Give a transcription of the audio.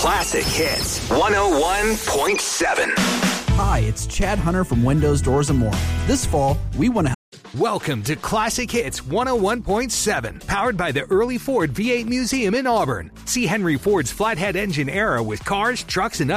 Classic Hits 101.7. Hi, it's Chad Hunter from Windows, Doors, and More. This fall, we want to Welcome to Classic Hits 101.7, powered by the Early Ford V8 Museum in Auburn. See Henry Ford's flathead engine era with cars, trucks, and